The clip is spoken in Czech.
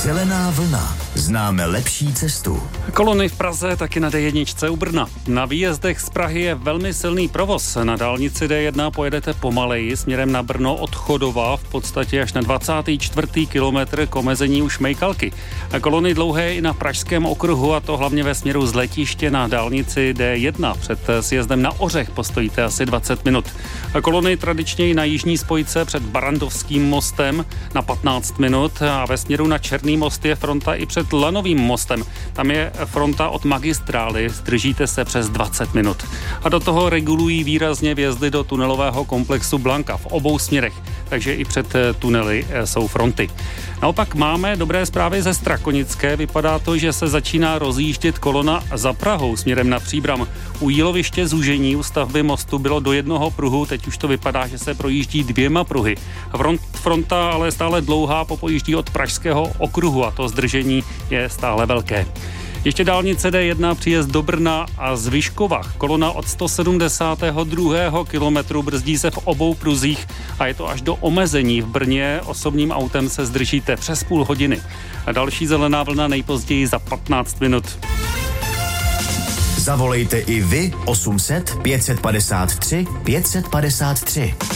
Zelená vlna. Známe lepší cestu. Kolony v Praze, taky na D1 u Brna. Na výjezdech z Prahy je velmi silný provoz. Na dálnici D1 pojedete pomaleji směrem na Brno od Chodova, v podstatě až na 24. kilometr k omezení u Šmejkalky. A kolony dlouhé i na pražském okruhu, a to hlavně ve směru z letiště na dálnici D1. Před sjezdem na Ořech postojíte asi 20 minut. A kolony tradičně i na jižní spojce před Barandovským mostem na 15 minut a ve směru na Černý most je fronta i před Lanovým mostem. Tam je fronta od magistrály, zdržíte se přes 20 minut. A do toho regulují výrazně vjezdy do tunelového komplexu Blanka v obou směrech, takže i před tunely jsou fronty. Naopak máme dobré zprávy ze Strakonické. Vypadá to, že se začíná rozjíždět kolona za Prahou směrem na Příbram. U Jíloviště zúžení u stavby mostu bylo do jednoho pruhu, teď už to vypadá, že se projíždí 2 pruhy. Fronta ale stále dlouhá popojíždí od Pražského okruhu a to zdržení je stále velké. Ještě dálnice D1 příjezd do Brna a z Vyškova. Kolona od 172. kilometru brzdí se v obou pruzích a je to až do omezení. V Brně osobním autem se zdržíte přes půl hodiny. A další zelená vlna nejpozději za 15 minut. Zavolejte i vy 800 553 553.